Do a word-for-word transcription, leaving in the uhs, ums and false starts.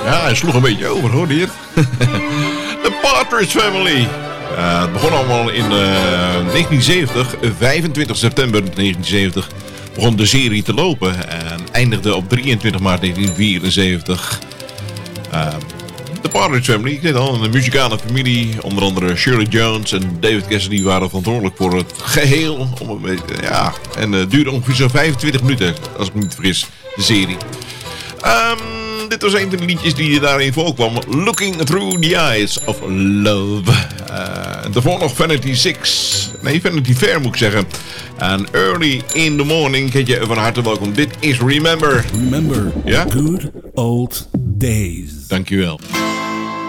Ja, hij sloeg een beetje over, hoor hier. The Partridge Family. Uh, het begon allemaal in uh, negentien zeventig, vijfentwintig september negentien zeventig, begon de serie te lopen en eindigde op drieëntwintig maart negentien vierenzeventig. Uh, The Partridge Family, ik weet al, een muzikale familie, onder andere Shirley Jones en David Cassidy waren verantwoordelijk voor het geheel. Om een beetje, ja, en het uh, duurde ongeveer zo'n vijfentwintig minuten, als ik me niet vergis, de serie. Um, dit was een van de liedjes die daarin voorkwam. Looking Through the Eyes of Love. Uh, daarvoor nog Vanity Six. Nee, Vanity Fair moet ik zeggen. En Early in the Morning. Heet je van harte welkom. Dit is Remember. Remember ja? Good Old Days. Dankjewel.